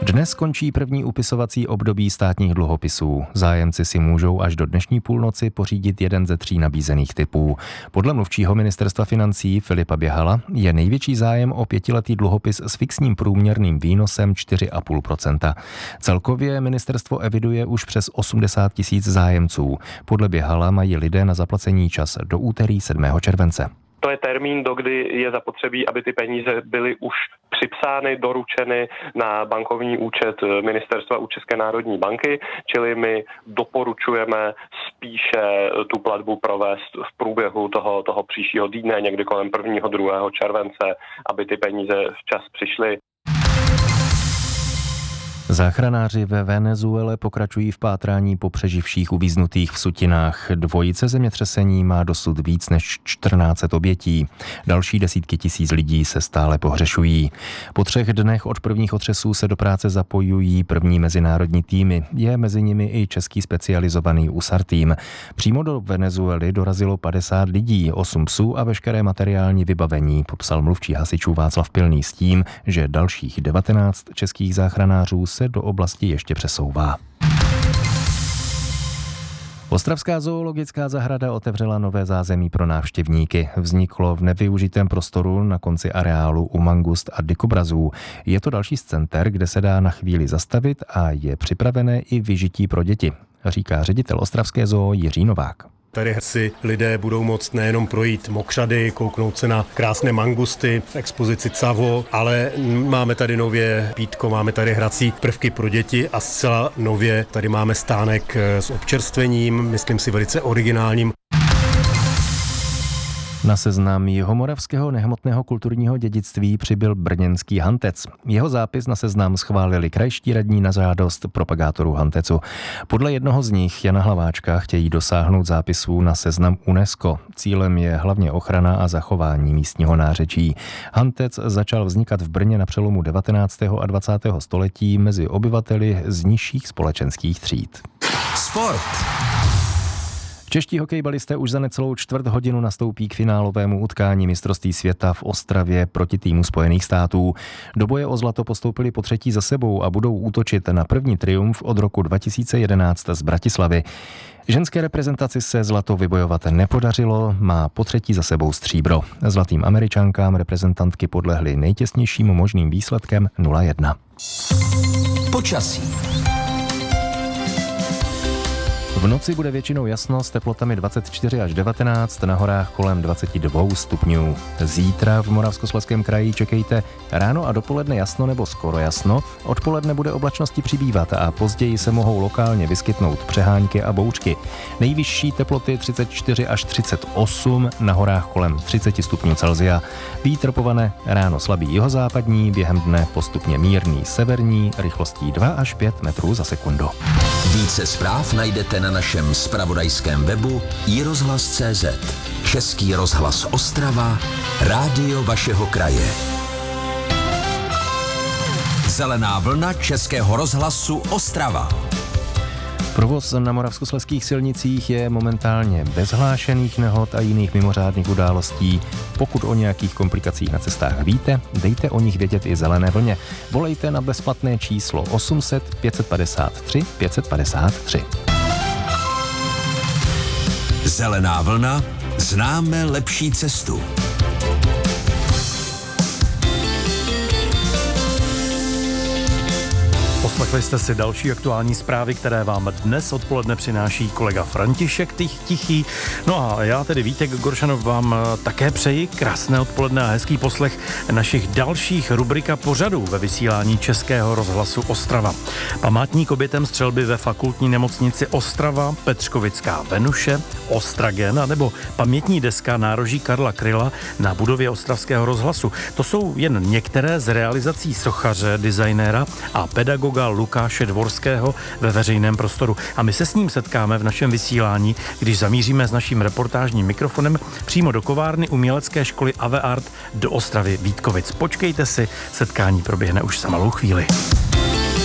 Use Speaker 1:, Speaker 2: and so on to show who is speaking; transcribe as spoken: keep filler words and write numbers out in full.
Speaker 1: Dnes končí první upisovací období státních dluhopisů. Zájemci si můžou až do dnešní půlnoci pořídit jeden ze tří nabízených typů. Podle mluvčího ministerstva financí Filipa Běhala je největší zájem o pětiletý dluhopis s fixním průměrným výnosem čtyři celá pět procenta. Celkově ministerstvo eviduje už přes osmdesát tisíc zájemců. Podle Běhala mají lidé na zaplacení čas do úterý sedmého července.
Speaker 2: To je termín, do kdy je zapotřebí, aby ty peníze byly už připsány, doručeny na bankovní účet ministerstva u České národní banky, čili my doporučujeme spíše tu platbu provést v průběhu toho, toho příštího týdne, někdy kolem prvního druhého července, aby ty peníze včas přišly.
Speaker 1: Záchranáři ve Venezuele pokračují v pátrání po přeživších uvíznutých v sutinách. Dvojice zemětřesení má dosud víc než čtrnáct set obětí. Další desítky tisíc lidí se stále pohřešují. Po třech dnech od prvních otřesů se do práce zapojují první mezinárodní týmy. Je mezi nimi i český specializovaný U S A R tým. Přímo do Venezuely dorazilo padesát lidí, osm psů a veškeré materiální vybavení, popsal mluvčí hasičů Václav Pilný s tím, že dalších devatenáct českých záchranářů se do oblasti ještě přesouvá. Ostravská zoologická zahrada otevřela nové zázemí pro návštěvníky. Vzniklo v nevyužitém prostoru na konci areálu u mangust a dikobrazů. Je to další z center, kde se dá na chvíli zastavit a je připravené i vyžití pro děti, říká ředitel ostravské zoo Jiří Novák.
Speaker 3: Tady si lidé budou moct nejenom projít mokřady, kouknout se na krásné mangusty v expozici Cavo, ale máme tady nově pítko, máme tady hrací prvky pro děti a zcela nově tady máme stánek s občerstvením, myslím si velice originálním.
Speaker 1: Na seznam jihomoravského nehmotného kulturního dědictví přibyl brněnský hantec. Jeho zápis na seznam schválili krajští radní na žádost propagátorů hantecu. Podle jednoho z nich, Jana Hlaváčka, chtějí dosáhnout zápisů na seznam UNESCO. Cílem je hlavně ochrana a zachování místního nářečí. Hantec začal vznikat v Brně na přelomu devatenáctého a dvacátého století mezi obyvateli z nižších společenských tříd.
Speaker 4: Sport.
Speaker 1: Čeští hokejbalisté už za necelou čtvrt hodinu nastoupí k finálovému utkání mistrovství světa v Ostravě proti týmu Spojených států. Do boje o zlato postoupili po třetí za sebou a budou útočit na první triumf od roku dva tisíce jedenáct z Bratislavy. Ženské reprezentaci se zlato vybojovat nepodařilo, má po třetí za sebou stříbro. Zlatým Američankám reprezentantky podlehly nejtěsnějším možným výsledkem nula jedna.
Speaker 4: Počasí.
Speaker 1: V noci bude většinou jasno s teplotami dvacet čtyři až devatenáct, na horách kolem dvacet dva stupňů. Zítra v Moravskoslezském kraji čekejte ráno a dopoledne jasno nebo skoro jasno, odpoledne bude oblačnosti přibývat a později se mohou lokálně vyskytnout přehánky a bouřky. Nejvyšší teploty třicet čtyři až třicet osm, na horách kolem třicet stupňů Celsia. Vítr povane ráno slabý jihozápadní, během dne postupně mírný severní, rychlostí dva až pět metrů za sekundu.
Speaker 4: Více zpráv najdete na našem zpravodajském webu i rozhlas tečka cé zet. Český rozhlas Ostrava, rádio vašeho kraje. Zelená vlna Českého rozhlasu Ostrava.
Speaker 1: Provoz na moravskoslezských silnicích je momentálně bez hlášených nehod a jiných mimořádných událostí. Pokud o nějakých komplikacích na cestách víte, dejte o nich vědět i Zelené vlně. Volejte na bezplatné číslo osm set pět padesát tři pět padesát tři.
Speaker 4: Zelená vlna, známe lepší cestu.
Speaker 5: Poslechli jste si další aktuální zprávy, které vám dnes odpoledne přináší kolega František Tichý. No a já tedy Vítek Goršanov vám také přeji krásné odpoledne a hezký poslech našich dalších rubrika pořadů ve vysílání Českého rozhlasu Ostrava. Památník obětem střelby ve fakultní nemocnici Ostrava, Petřkovická Venuše, Ostragen a nebo pamětní deska nároží Karla Kryla na budově Ostravského rozhlasu. To jsou jen některé z realizací sochaře, designéra a pedagoga Lukáše Dvorského ve veřejném prostoru. A my se s ním setkáme v našem vysílání, když zamíříme s naším reportážním mikrofonem přímo do kovárny umělecké školy Ave Art do Ostravy Vítkovic. Počkejte si, setkání proběhne už za malou chvíli.